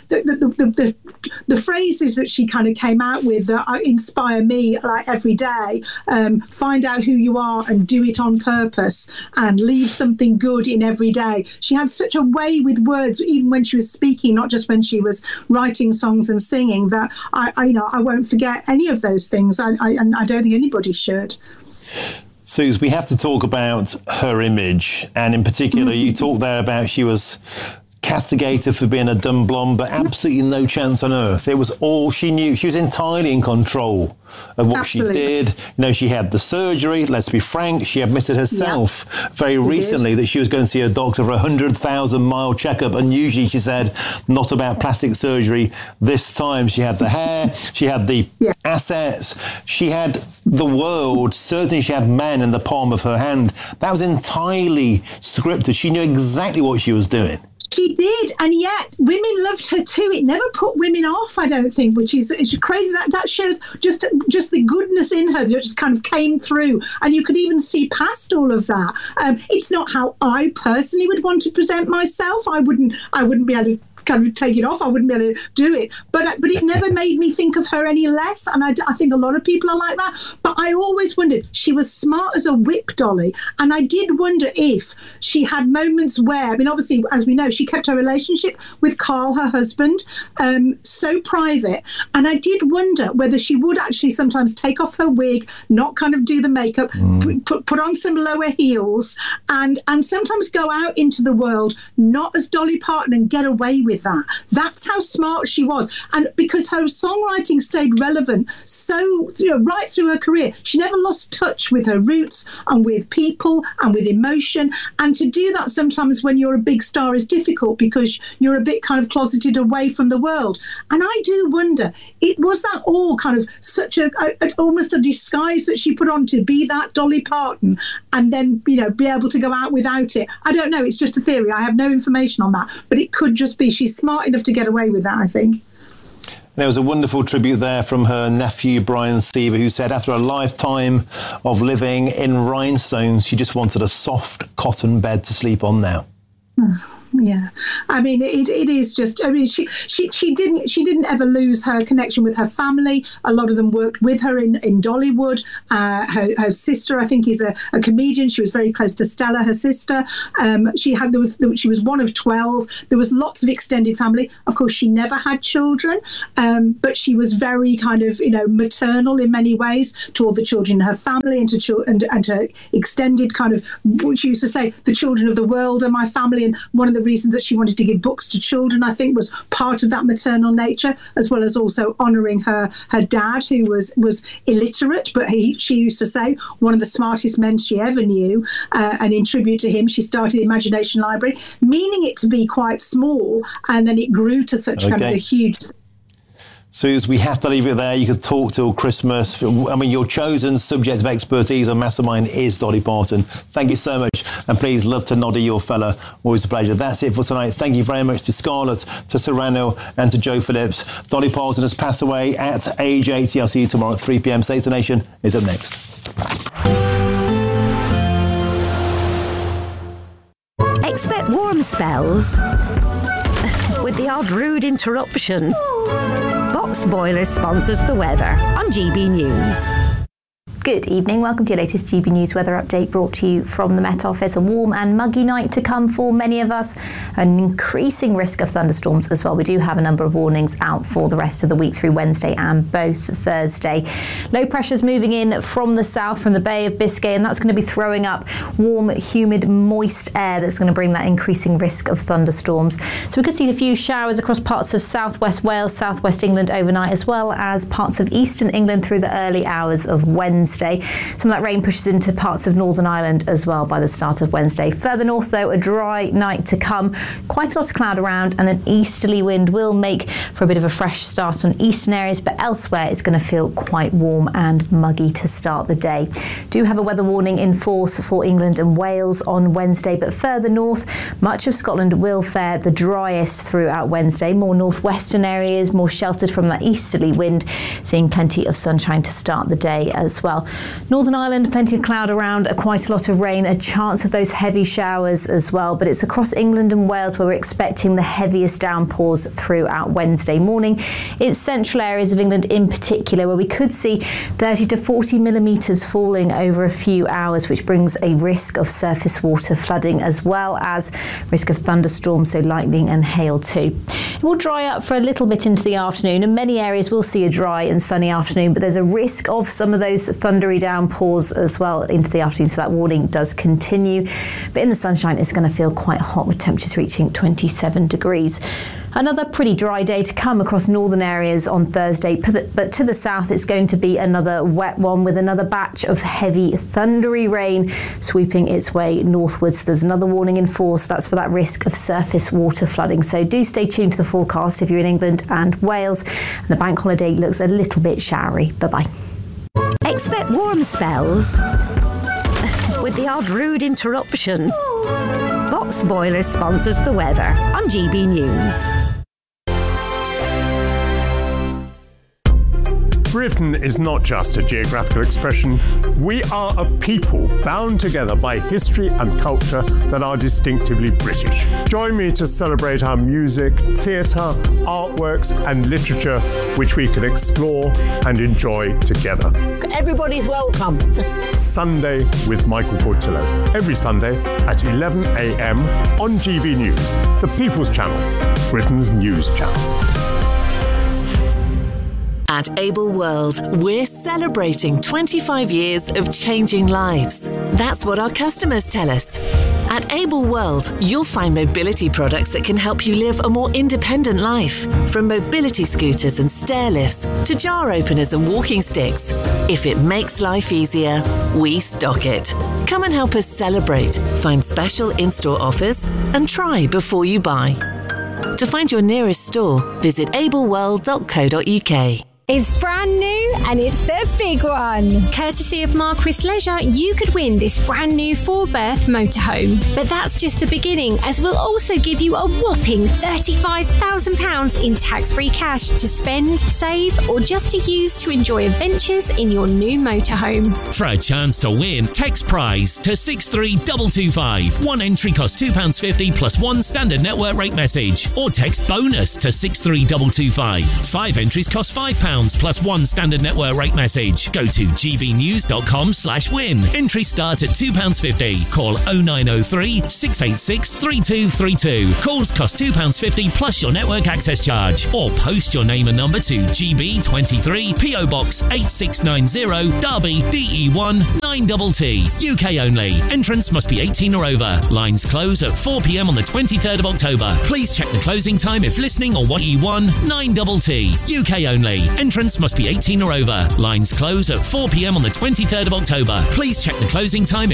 the phrases that she kind of came out with that inspire me like every day. Find out who you are and do it on purpose, and leave something good in every day. She had such a way with words, even when she was speaking, not just when she was writing songs and singing, that I won't forget any of those things. And I don't think anybody should. Suze, we have to talk about her image, and in particular, you talked there about she was castigated for being a dumb blonde, but absolutely no chance on earth. It was all she knew. She was entirely in control of what she did. You know, she had the surgery. Let's be frank, she admitted herself very recently that she was going to see a doctor for a 100,000-mile checkup, and usually she said not about plastic surgery. This time she had the hair, she had the assets, she had the world. Certainly she had men in the palm of her hand. That was entirely scripted. She knew exactly what she was doing. She did, and yet women loved her too. It never put women off, I don't think, which is crazy. That shows just the goodness in her that just kind of came through, and you could even see past all of that. It's not how I personally would want to present myself. I wouldn't be able to kind of take it off. I wouldn't be able to do it. But it never made me think of her any less. And I think a lot of people are like that. But I always wondered, she was smart as a whip, Dolly. And I did wonder if she had moments where, I mean, obviously, as we know, she kept her relationship with Carl, her husband, so private. And I did wonder whether she would actually sometimes take off her wig, not kind of do the makeup, put on some lower heels, and sometimes go out into the world, not as Dolly Parton, and get away with with that. That's how smart she was. And because her songwriting stayed relevant so, right through her career, she never lost touch with her roots and with people and with emotion. And to do that sometimes when you're a big star is difficult because you're a bit kind of closeted away from the world. And I do wonder, was that all kind of such almost a disguise that she put on to be that Dolly Parton and then, be able to go out without it? I don't know. It's just a theory. I have no information on that, but it could just be she's smart enough to get away with that, I think. There was a wonderful tribute there from her nephew, Brian Seaver, who said after a lifetime of living in rhinestones, she just wanted a soft cotton bed to sleep on now. Yeah, I mean, it is just. I mean, she didn't ever lose her connection with her family. A lot of them worked with her in Dollywood. Her sister, I think, is a comedian. She was very close to Stella, her sister. She was one of 12. There was lots of extended family. Of course, she never had children, but she was very kind of maternal in many ways to all the children in her family and to extended kind of what she used to say, the children of the world are my family. And one of the reasons that she wanted to give books to children, I think, was part of that maternal nature, as well as also honouring her dad, who was illiterate, but she used to say one of the smartest men she ever knew. And in tribute to him, she started the Imagination Library, meaning it to be quite small, and then it grew to such kind of a huge. Suze, we have to leave it there. You could talk till Christmas. I mean, your chosen subject of expertise on Mastermind is Dolly Parton. Thank you so much. And please, love to Noddy, your fella. Always a pleasure. That's it for tonight. Thank you very much to Scarlett, to Serrano and to Joe Phillips. Dolly Parton has passed away at age 80. I'll see you tomorrow at 3 p.m. State of the Nation is up next. Expect warm spells with the odd rude interruption. Box Boilers sponsors the weather on GB News. Good evening. Welcome to your latest GB News weather update brought to you from the Met Office. A warm and muggy night to come for many of us. An increasing risk of thunderstorms as well. We do have a number of warnings out for the rest of the week through Wednesday and both Thursday. Low pressures moving in from the south, from the Bay of Biscay, and that's going to be throwing up warm, humid, moist air that's going to bring that increasing risk of thunderstorms. So we could see a few showers across parts of southwest Wales, southwest England overnight, as well as parts of eastern England through the early hours of Wednesday. Some of that rain pushes into parts of Northern Ireland as well by the start of Wednesday. Further north, though, a dry night to come. Quite a lot of cloud around, and an easterly wind will make for a bit of a fresh start on eastern areas, but elsewhere it's going to feel quite warm and muggy to start the day. Do have a weather warning in force for England and Wales on Wednesday, but further north, much of Scotland will fare the driest throughout Wednesday. More northwestern areas, more sheltered from that easterly wind, seeing plenty of sunshine to start the day as well. Northern Ireland, plenty of cloud around, quite a lot of rain, a chance of those heavy showers as well, but it's across England and Wales where we're expecting the heaviest downpours throughout Wednesday morning. It's central areas of England in particular where we could see 30 to 40 millimetres falling over a few hours, which brings a risk of surface water flooding as well as risk of thunderstorms, so lightning and hail too. It will dry up for a little bit into the afternoon, and many areas will see a dry and sunny afternoon, but there's a risk of some of those thundery downpours as well into the afternoon, so that warning does continue. But in the sunshine, it's going to feel quite hot with temperatures reaching 27 degrees. Another pretty dry day to come across northern areas on Thursday, but to the south it's going to be another wet one with another batch of heavy thundery rain sweeping its way northwards. There's another warning in force, that's for that risk of surface water flooding. So do stay tuned to the forecast if you're in England and Wales. And the bank holiday looks a little bit showery. Bye-bye. Expect warm spells with the odd rude interruption. Box Boilers sponsors the weather on GB News. Britain is not just a geographical expression. We are a people bound together by history and culture that are distinctively British. Join me to celebrate our music, theatre, artworks and literature, which we can explore and enjoy together. Everybody's welcome. Sunday with Michael Portillo. Every Sunday at 11 a.m. on GB News, the People's Channel, Britain's news channel. At Able World, we're celebrating 25 years of changing lives. That's what our customers tell us. At Able World, you'll find mobility products that can help you live a more independent life. From mobility scooters and stair lifts to jar openers and walking sticks. If it makes life easier, we stock it. Come and help us celebrate, find special in-store offers, and try before you buy. To find your nearest store, visit ableworld.co.uk. It's brand new and it's the big one. Courtesy of Marquis Leisure, you could win this brand new 4-berth motorhome. But that's just the beginning, as we'll also give you a whopping £35,000 in tax-free cash to spend, save, or just to use to enjoy adventures in your new motorhome. For a chance to win, text prize to 63225. One entry costs £2.50 plus one standard network rate message. Or text bonus to 63225. 5 entries cost £5 plus one standard network rate message. Go to gbnews.com/win. Entry start at £2.50. Call 0903 686 3232. Calls cost £2.50 plus your network access charge. Or post your name and number to GB23 PO Box 8690 Derby DE1 9TT. UK only. Entrance must be 18 or over. Lines close at 4 p.m. on the 23rd of October. Please check the closing time if listening or E1 9TT. UK only. Entrance must be 18 or over. Lines close at 4 p.m. on the 23rd of October. Please check the closing time